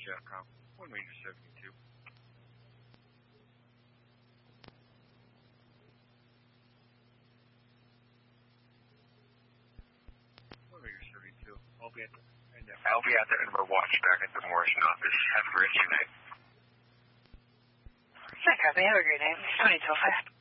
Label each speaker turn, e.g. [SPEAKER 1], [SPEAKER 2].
[SPEAKER 1] Capcom, 1 Ranger 72. 1 Ranger 72. I'll be at the Edinburgh Watch back at the Morrison office. Have a great night.
[SPEAKER 2] Hi, Copy. Have a great night. 2205.